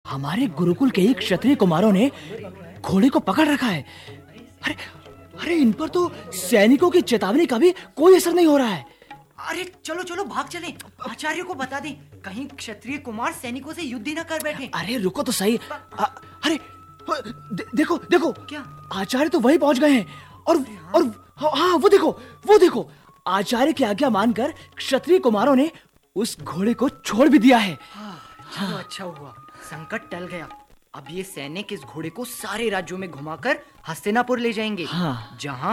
हमारे गुरुकुल के ही क्षत्रिय कुमारों ने घोड़े को पकड़ रखा है। अरे अरे, इन पर तो सैनिकों की चेतावनी का भी कोई असर नहीं हो रहा है। अरे चलो चलो भाग चलें, आचार्य को बता दें, कहीं क्षत्रिय कुमार सैनिकों से युद्ध ही न कर बैठे। अरे रुको तो सही। अरे देखो देखो, क्या? आचार्य तो वहीं पहुंच गए हैं। और हाँ, वो देखो, आचार्य की आज्ञा मानकर क्षत्रिय कुमारों ने उस घोड़े को छोड़ भी दिया है। चलो अच्छा हुआ, संकट टल गया। अब ये सैनिक इस घोड़े को सारे राज्यों में घुमाकर हस्तिनापुर ले जाएंगे, जहां